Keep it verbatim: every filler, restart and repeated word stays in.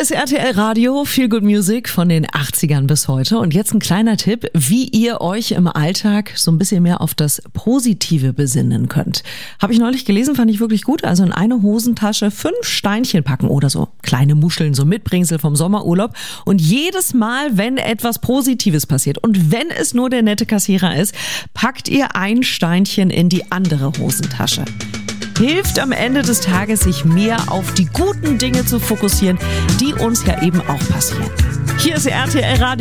ist R T L Radio, Feel Good Music von den achtzigern bis heute. Und jetzt ein kleiner Tipp, wie ihr euch im Alltag so ein bisschen mehr auf das Positive besinnen könnt. Habe ich neulich gelesen, fand ich wirklich gut. Also in eine Hosentasche fünf Steinchen packen oder so kleine Muscheln, so Mitbringsel vom Sommerurlaub. Und jedes Mal, wenn etwas Positives passiert und wenn es nur der nette Kassierer ist, packt ihr ein Steinchen in die andere Hosentasche. Hilft am Ende des Tages, sich mehr auf die guten Dinge zu fokussieren, die uns ja eben auch passieren. Hier ist R T L Radio.